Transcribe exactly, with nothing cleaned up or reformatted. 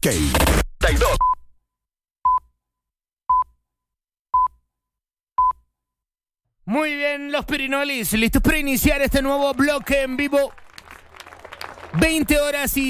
treinta y dos. Muy bien, los Pirinolis, listos para iniciar este nuevo bloque en vivo. veinte horas y